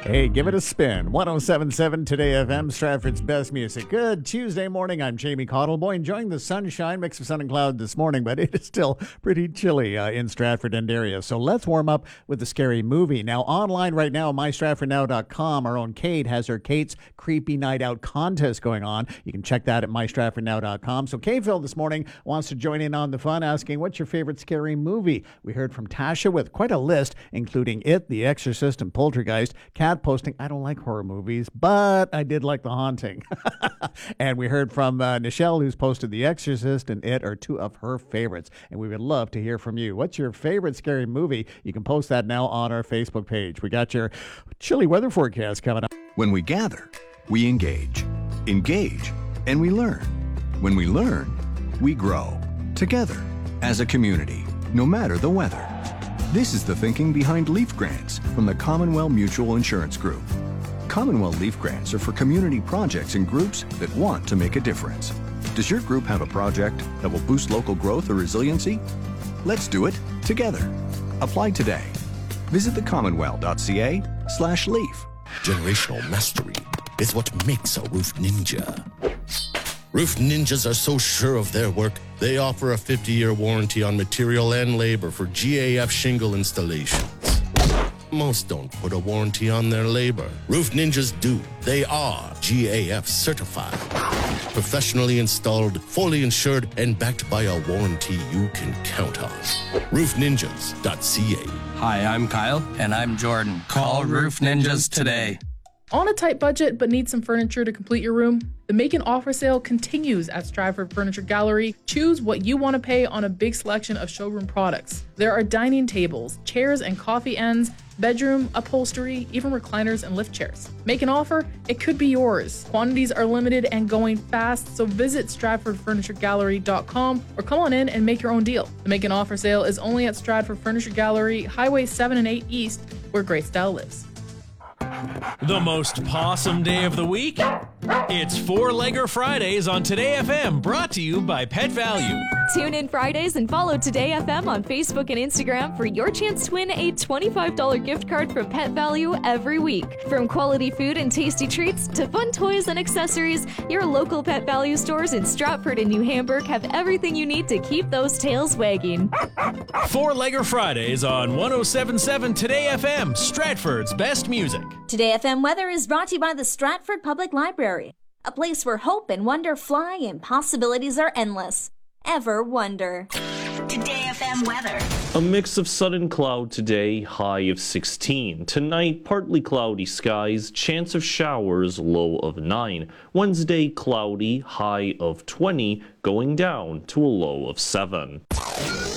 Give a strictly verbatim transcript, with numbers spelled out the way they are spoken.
Hey, give it a spin. one oh seven point seven Today F M, Stratford's best music. Good Tuesday morning. I'm Jamie Cottleboy, enjoying the sunshine, mix of sun and cloud this morning, but it is still pretty chilly uh, in Stratford and area. So let's warm up with the scary movie. Now, online right now, my stratford now dot com, our own Kate has her Kate's Creepy Night Out contest going on. You can check that at my stratford now dot com. So Kayville this morning wants to join in on the fun, asking, what's your favorite scary movie? We heard from Tasha with quite a list, including It, The Exorcist, and Poltergeist. Kat posting, I don't like horror movies, but I did like The Haunting. And we heard from uh, Nichelle, who's posted The Exorcist and It are two of her favorites. And we would love to hear from you. What's your favorite scary movie? You can post that now on our Facebook page. We got your chilly weather forecast coming up. When we gather, we engage. Engage, and we learn. When we learn, we grow. Together, as a community, no matter the weather. This is the thinking behind Leaf Grants from the Commonwealth Mutual Insurance Group. Commonwealth Leaf Grants are for community projects and groups that want to make a difference. Does your group have a project that will boost local growth or resiliency? Let's do it together. Apply today. Visit the commonwealth dot c a slash leaf. Generational mastery is what makes a roof ninja. Roof ninjas are so sure of their work, they offer a fifty-year warranty on material and labor for G A F shingle installations. Most don't put a warranty on their labor. Roof ninjas do. They are G A F certified. Professionally installed, fully insured, and backed by a warranty you can count on. roof ninjas dot c a. Hi, I'm Kyle. And I'm Jordan. Call Roof Ninjas today. On a tight budget but need some furniture to complete your room? The Make an Offer sale continues at Stratford Furniture Gallery. Choose what you want to pay on a big selection of showroom products. There are dining tables, chairs and coffee ends, bedroom, upholstery, even recliners and lift chairs. Make an offer? It could be yours. Quantities are limited and going fast, so visit stratford furniture gallery dot com or come on in and make your own deal. The Make an Offer sale is only at Stratford Furniture Gallery, Highway seven and eight East, where great style lives. The most possum day of the week? It's Four-Legger Fridays on Today F M, brought to you by Pet Value. Tune in Fridays and follow Today F M on Facebook and Instagram for your chance to win a twenty-five dollars gift card from Pet Value every week. From quality food and tasty treats to fun toys and accessories, your local Pet Value stores in Stratford and New Hamburg have everything you need to keep those tails wagging. Four-Legger Fridays on one oh seven point seven Today F M, Stratford's best music. Today F M weather is brought to you by the Stratford Public Library, a place where hope and wonder fly and possibilities are endless. Ever wonder. Today F M weather. A mix of sun and cloud today, high of sixteen. Tonight, partly cloudy skies, chance of showers, low of nine. Wednesday, cloudy, high of twenty, going down to a low of seven.